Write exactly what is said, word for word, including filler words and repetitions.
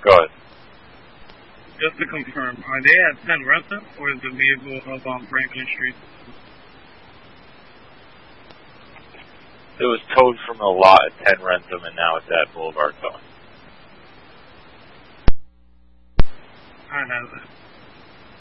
Go ahead. Just to confirm, are they at ten Rentham or is the vehicle up on Franklin Street? It was towed from a lot at ten Rentham and now it's at Boulevard Towing. I know that.